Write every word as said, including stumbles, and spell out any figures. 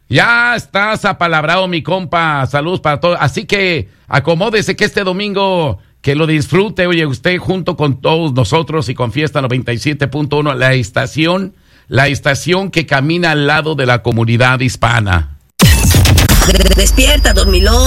Ya estás apalabrado, mi compa. Saludos para todos. Así que acomódese que este domingo que lo disfrute, oye, usted junto con todos nosotros y con Fiesta noventa y siete punto uno, la estación, la estación que camina al lado de la comunidad hispana. Despierta, dormilón.